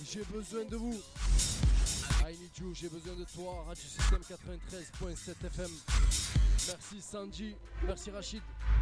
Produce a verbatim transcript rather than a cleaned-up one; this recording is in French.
j'ai besoin de vous. I need you, j'ai besoin de toi. Radio Système quatre-vingt-treize point sept F M. Merci Sanji, merci Rachid.